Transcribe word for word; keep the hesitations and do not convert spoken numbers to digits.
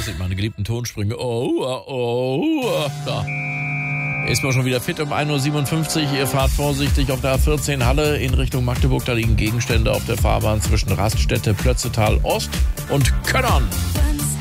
Das sind meine geliebten Tonsprünge. Oh, oh, oh. Da ist man schon wieder fit um ein Uhr siebenundfünfzig. Ihr fahrt vorsichtig auf der A vierzehn Halle in Richtung Magdeburg. Da liegen Gegenstände auf der Fahrbahn zwischen Raststätte, Plötzetal Ost und Könnern.